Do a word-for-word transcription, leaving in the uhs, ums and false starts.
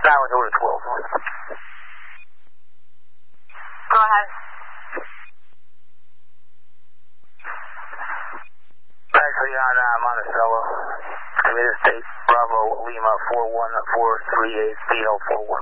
That was order twelve. Go ahead. Actually, on uh, Monticello, Interstate Bravo Lima four one four three eight B L four one.